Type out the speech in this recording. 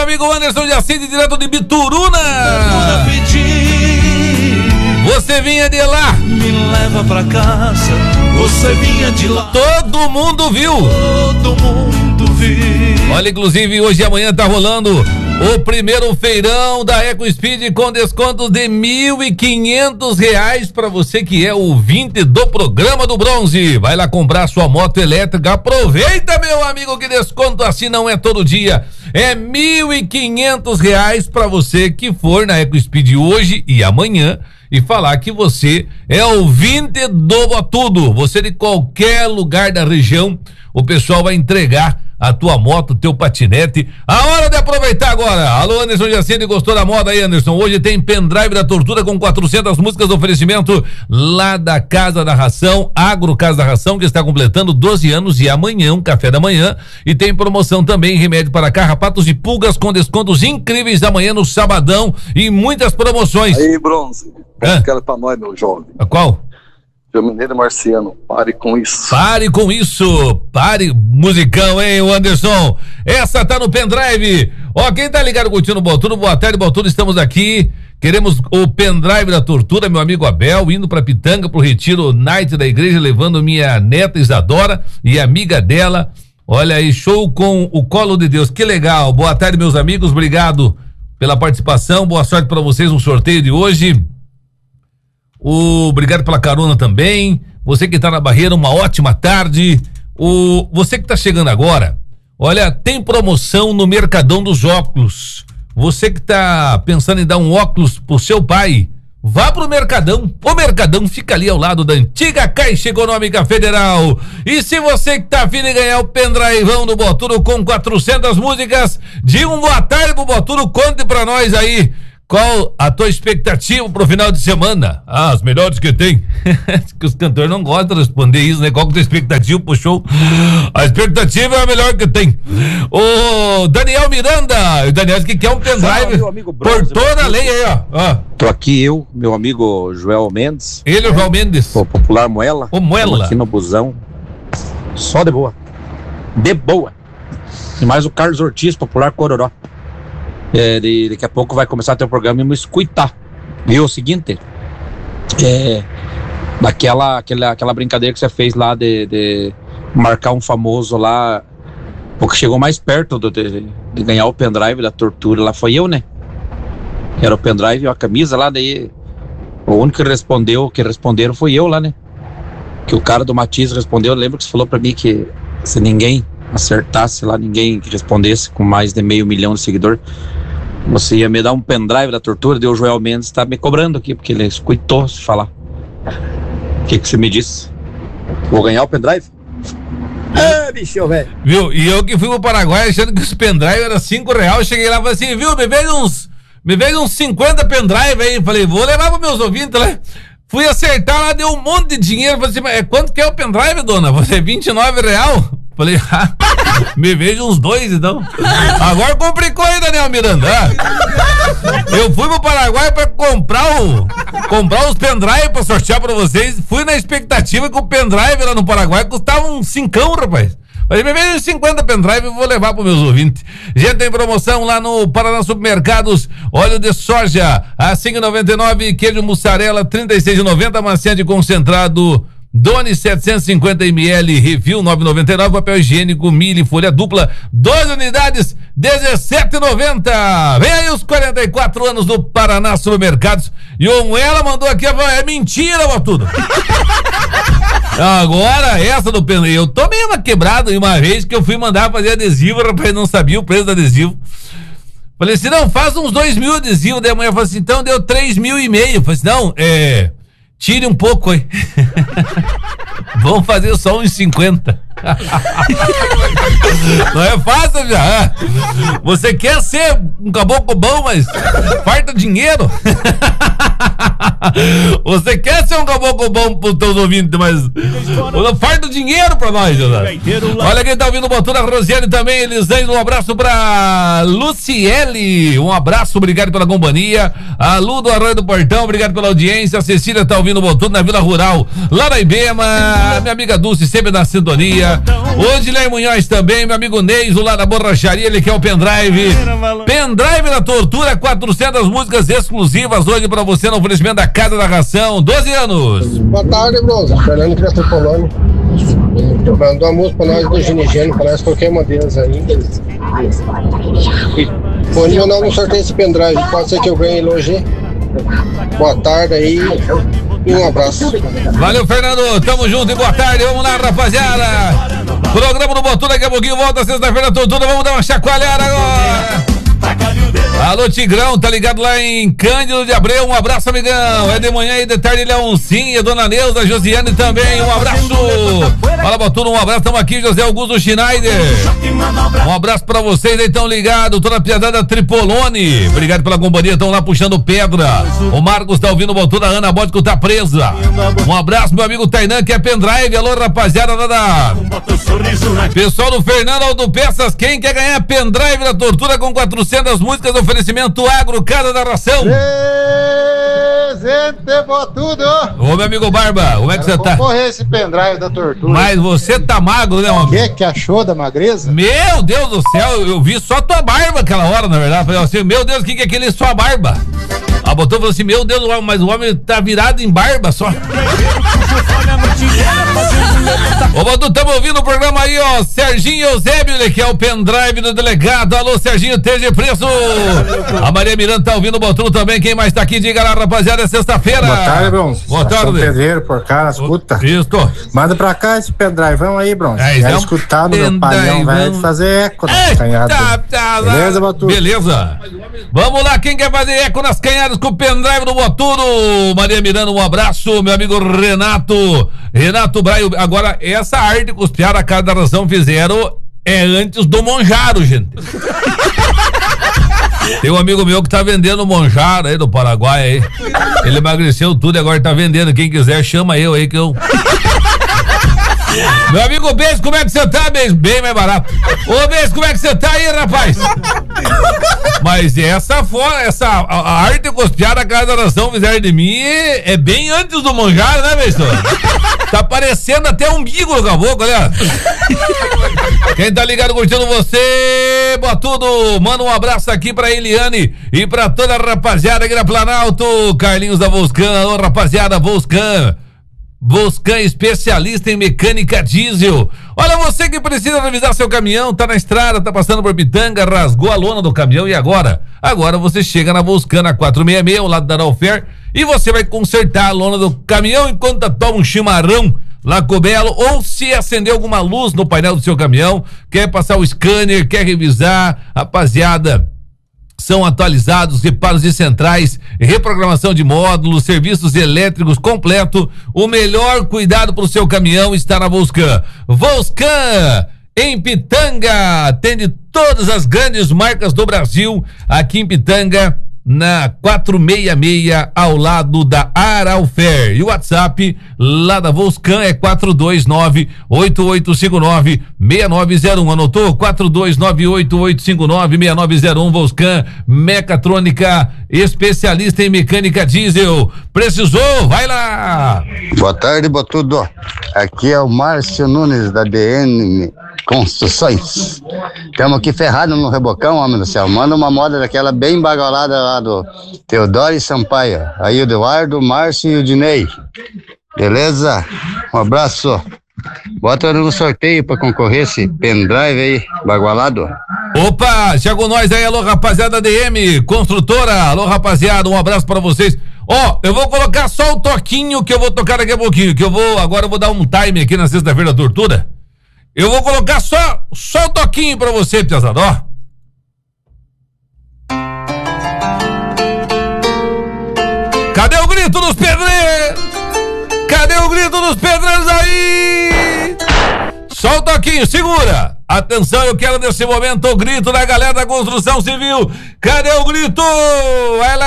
amigo Anderson de Acende, direto de Bituruna. Você vinha de lá. Me leva pra casa. Você vinha de lá. Todo mundo viu. Todo mundo viu. Olha, inclusive hoje e amanhã tá rolando o primeiro feirão da EcoSpeed com descontos de R$1.500 para você que é ouvinte do programa do Bronze. Vai lá comprar sua moto elétrica. Aproveita, meu amigo, que desconto assim não é todo dia. É R$1.500 para você que for na EcoSpeed hoje e amanhã e falar que você é ouvinte do Botudo. Você de qualquer lugar da região, o pessoal vai entregar a tua moto, teu patinete. A hora de aproveitar agora. Alô, Anderson Jacene, gostou da moda aí, Anderson? Hoje tem pendrive da Tortura com 400 músicas de oferecimento lá da Casa da Ração, Agro Casa da Ração, que está completando 12 anos, e amanhã, um café da manhã, e tem promoção também, remédio para carrapatos e pulgas com descontos incríveis amanhã no sabadão e muitas promoções. Aí, Bronze, aquela pra nós, meu jovem. A qual? Seu Mineiro Marciano, pare com isso. Pare com isso, pare, musicão, hein, o Anderson? Essa tá no pendrive. Ó, quem tá ligado curtindo o Botudo, boa tarde, Botudo, estamos aqui. Queremos o pendrive da Tortura, meu amigo Abel, indo pra Pitanga, pro retiro night da igreja, levando minha neta Isadora e amiga dela. Olha aí, show com o Colo de Deus, que legal. Boa tarde, meus amigos, obrigado pela participação, boa sorte pra vocês no sorteio de hoje. Obrigado pela carona também. Você que tá na Barreira, uma ótima tarde. Você que tá chegando agora, olha, tem promoção no Mercadão dos Óculos. Você que tá pensando em dar um óculos pro seu pai, vá pro Mercadão. O Mercadão fica ali ao lado da antiga Caixa Econômica Federal. E se você que tá afim de ganhar o pendrivão do Botudo com 400 músicas, de um boa tarde pro Botudo, conte pra nós aí. Qual a tua expectativa pro final de semana? Ah, as melhores que tem. Que os cantores não gostam de responder isso, né? Qual que é a tua expectativa pro show? A expectativa é a melhor que tem. O Daniel Miranda, o Daniel que quer um pendrive por toda a lei aí, ó. Tô aqui eu, meu amigo Joel Mendes. Ele, o Joel Mendes. O popular Moela. O Moela. Tô aqui no busão. Só de boa. De boa. E mais o Carlos Ortiz, popular Cororó. Daqui a pouco vai começar a ter o programa e me escutar. Viu o seguinte? Aquela brincadeira que você fez lá de marcar um famoso lá, porque chegou mais perto de ganhar o pendrive da Tortura lá, foi eu, né? Era o pendrive e a camisa lá, daí o único que responderam foi eu lá, né? Que o cara do Matiz respondeu. Eu lembro que você falou pra mim que se ninguém acertasse lá, ninguém que respondesse com mais de 500 mil de seguidor, você ia me dar um pendrive da Tortura. Deu o Joel Mendes, tá me cobrando aqui, porque ele escutou se falar. O que você me disse? Vou ganhar o pendrive? Bicho, velho. Viu? E eu que fui pro Paraguai achando que os pendrive era R$5, cheguei lá e falei assim, viu, me veio uns 50 pendrive aí, falei, vou levar pros meus ouvintes, né? Fui acertar lá, deu um monte de dinheiro, falei assim, mas quanto que é o pendrive, dona? Você é R$29? Falei, me vejo uns 2, então. Agora complicou aí, Daniel Miranda. Eu fui pro Paraguai pra comprar os pendrive pra sortear pra vocês. Fui na expectativa que o pendrive lá no Paraguai custava uns 5, rapaz. Falei, me vejo 50 pendrive e vou levar pros meus ouvintes. Gente, tem promoção lá no Paraná Supermercados. Óleo de soja a R$5,99, queijo mussarela R$36,90, macia de concentrado Doni 750 ml, refil 9,99, papel higiênico milho folha dupla 12 unidades 17,90. Vem aí os 44 anos do Paraná Supermercados. E o Moela mandou aqui, é mentira, Botudo. Agora essa do pendrive, eu tomei uma quebrada uma vez que eu fui mandar fazer adesivo, rapaz, não sabia o preço do adesivo. Falei assim, não, faz uns 2.000 adesivos. Daí a mulher falou assim, então deu 3.500. Falei assim, não, tire um pouco aí. Vamos fazer só uns 50. Não é fácil, já. Você quer ser um caboclo bom, mas falta dinheiro. Você quer ser um caboclo bom pros teus ouvintes, mas falta dinheiro pra nós, José. Olha quem tá ouvindo o Botudo, a Rosiane também, Elisângela, um abraço pra Luciele, um abraço, obrigado pela companhia. A Lu do Arroio do Portão, obrigado pela audiência. A Cecília tá ouvindo o Botudo na Vila Rural, lá na Ibema. minha amiga Dulce sempre na sintonia. O Diler Munhoz também, meu amigo Neiso lá da borracharia, ele quer o pendrive. Pendrive na Tortura, 400 músicas exclusivas hoje pra você no oferecimento da Casa da Ração, 12 anos. Boa tarde, Bronze. Fernando Criatura Polônia. Mandou uma música pra nós do Ginigênio, pra nós qualquer uma deles aí. Pode meu nome no sorteio esse pendrive, pode ser que eu ganhe ele hoje. Boa tarde aí e um abraço. Valeu, Fernando, tamo junto e boa tarde, vamos lá, rapaziada. Programa do Botudo daqui a pouquinho, volta sexta-feira, Tortura, vamos dar uma chacoalhada agora. Alô, Tigrão, tá ligado lá em Cândido de Abreu, um abraço, amigão. É de manhã e de tarde ele é um sim, a dona Neuza, Josiane também, um abraço. Fala, Botudo, um abraço, tamo aqui, José Augusto Schneider. Um abraço pra vocês aí, tão ligados, toda a piadada Tripolone. Obrigado pela companhia, tão lá puxando pedra. O Marcos tá ouvindo o Botudo, a Ana Bótico tá presa. Um abraço, meu amigo Tainan, que é pendrive. Alô, rapaziada da pessoal do Fernando Autopeças, quem quer ganhar pendrive da Tortura com 400 músicas, oferecimento Agro, Casa da Ração. Presente, Botudo. Ô, meu amigo Barba, como é que você tá? Correr esse pendrive da Tortura. Mas você tá magro, né, homem? O que achou da magreza? Meu Deus do céu, eu vi só tua barba aquela hora, na verdade. Falei assim, meu Deus, o que é aquele sua barba? A Botou falou assim, meu Deus, mas o homem tá virado em barba só. Ô, Botou, estamos ouvindo o programa aí, ó, Serginho Eusébio, ele que é o pendrive do delegado. Alô, Serginho, esteja preso. A Maria Miranda tá ouvindo o Botou também, quem mais tá aqui, diga lá, rapaziada, é sexta-feira. Boa tarde, Bronze. Boa tarde. São Pedreiro, por cá, na escuta. Isso. Manda pra cá esse pendrive, vamos aí, Bronze. Já escutar no meu palhão, vai fazer eco nas canhadas. Beleza, Botudo? Beleza. Vamos lá, quem quer fazer eco nas canhadas com o pendrive do Botudo? Maria Miranda, um abraço, meu amigo Renato Braio. Agora, essa arte que os piados da Casa da Ração fizeram é antes do Monjaro, gente. Tem um amigo meu que tá vendendo Monjaro aí do Paraguai aí. Ele emagreceu tudo e agora tá vendendo. Quem quiser, chama eu aí que eu... Meu amigo Beijo, como é que você tá, Beijo? Bem mais barato. Ô, Beijo, como é que você tá aí, rapaz? Mas a arte costeada, a Casa da Nação fizeram de mim é bem antes do Monjaro, né, Beijo? Tá parecendo até umbigo no caboclo, olha. Quem tá ligado curtindo você, Botudo, manda um abraço aqui pra Eliane e pra toda a rapaziada aqui da Planalto. Carlinhos da Volscan, alô, rapaziada, Volscan, especialista em mecânica diesel. Olha, você que precisa revisar seu caminhão, tá na estrada, tá passando por Pitanga, rasgou a lona do caminhão e agora? Agora você chega na Volscan, na 466, ao lado da Naufer, e você vai consertar a lona do caminhão enquanto toma um chimarrão lá com o Belo, ou se acender alguma luz no painel do seu caminhão, quer passar o scanner, quer revisar, rapaziada, são atualizados, reparos de centrais, reprogramação de módulos, serviços elétricos completo. O melhor cuidado para o seu caminhão está na Volscan. Volscan, em Pitanga, atende todas as grandes marcas do Brasil, aqui em Pitanga, na 466, ao lado da Araufer. E o WhatsApp lá da Volscan é 429-8859-6901. Anotou? 429-8859-6901. Volscan, mecatrônica, especialista em mecânica diesel. Precisou? Vai lá! Boa tarde, Botudo. Aqui é o Márcio Nunes, da DN Construções. Estamos aqui ferrados no rebocão, homem do céu. Manda uma moda daquela bem bagolada lá do Teodoro e Sampaio. Aí o Eduardo, o Márcio e o Dinei. Beleza? Um abraço. Bota no sorteio pra concorrer esse pendrive aí, bagualado. Opa, chegou nós aí, alô rapaziada DM, construtora, alô rapaziada, um abraço pra vocês. Ó, eu vou colocar só o toquinho que eu vou tocar daqui a pouquinho, agora eu vou dar um time aqui na sexta-feira da Tortura. Eu vou colocar só o toquinho pra você, pesado, ó. Cadê o grito dos pedreiros? Cadê o grito dos pedreiros aí? Só o toquinho, segura. Atenção, eu quero nesse momento o grito da galera da construção civil. Cadê o grito? Vai lá.